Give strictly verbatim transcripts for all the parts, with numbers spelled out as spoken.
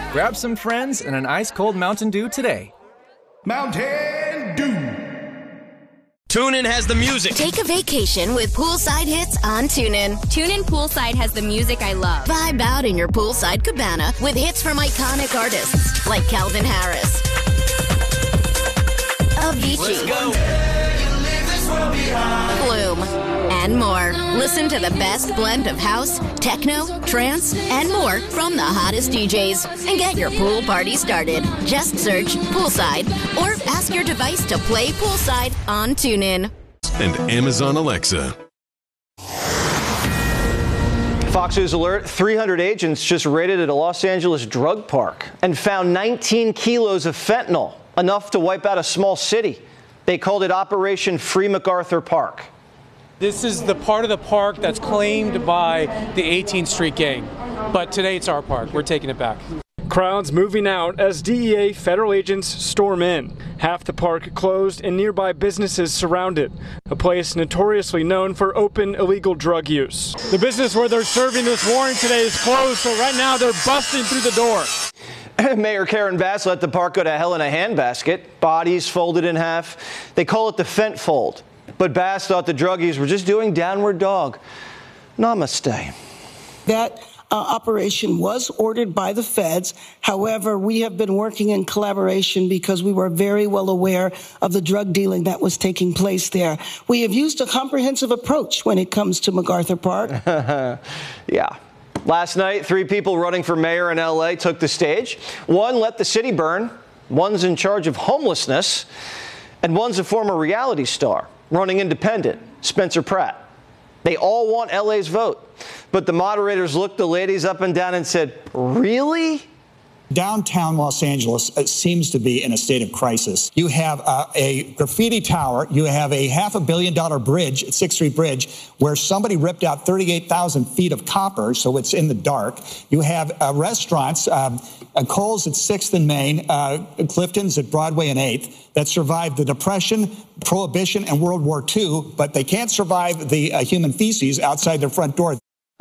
Grab some friends and an ice-cold Mountain Dew today. Mountain Dew. TuneIn has the music. Take a vacation with poolside hits on TuneIn. TuneIn Poolside has the music I love. Vibe out in your poolside cabana with hits from iconic artists like Calvin Harris, Avicii, Bloom, and more. Listen to the best blend of house, techno, trance, and more from the hottest D Js. And get your pool party started. Just search Poolside or ask your device to play Poolside on TuneIn. And Amazon Alexa. Fox News alert, three hundred agents just raided at a Los Angeles drug park and found nineteen kilos of fentanyl, enough to wipe out a small city. They called it Operation Free MacArthur Park. This is the part of the park that's claimed by the eighteenth Street Gang. But today it's our park. We're taking it back. Crowds moving out as D E A federal agents storm in. Half the park closed and nearby businesses surrounded. A place notoriously known for open illegal drug use. The business where they're serving this warrant today is closed, so right now they're busting through the door. Mayor Karen Bass let the park go to hell in a handbasket. Bodies folded in half. They call it the Fent Fold. But Bass thought the druggies were just doing downward dog. Namaste. That uh, operation was ordered by the feds. However, we have been working in collaboration because we were very well aware of the drug dealing that was taking place there. We have used a comprehensive approach when it comes to MacArthur Park. Yeah. Last night, three people running for mayor in L A took the stage. One let the city burn, one's in charge of homelessness, and one's a former reality star running independent, Spencer Pratt. They all want L A's vote. But the moderators looked the ladies up and down and said, really? Downtown Los Angeles uh, seems to be in a state of crisis. You have uh, a graffiti tower. You have a half a billion dollar bridge, sixth Street Bridge, where somebody ripped out thirty-eight thousand feet of copper, so it's in the dark. You have uh, restaurants, um, uh, Kohl's at sixth and Main, uh, Clifton's at Broadway and eighth, that survived the Depression, Prohibition, and World War Two, but they can't survive the uh, human feces outside their front door.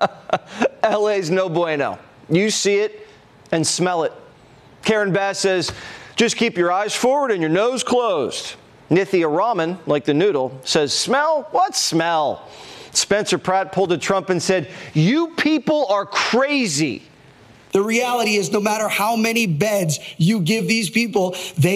L A's no bueno. You see it and smell it. Karen Bass says, just keep your eyes forward and your nose closed. Nithya Raman, like the noodle, says, smell? What smell? Spencer Pratt pulled a Trump and said, you people are crazy. The reality is no matter how many beds you give these people, they